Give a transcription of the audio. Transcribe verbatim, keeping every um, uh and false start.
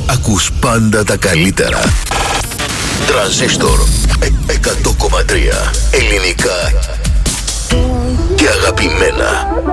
ακούς πάντα τα καλύτερα. Τρανζίστορ εκατό κόμμα τρία. Ελληνικά και αγαπημένα.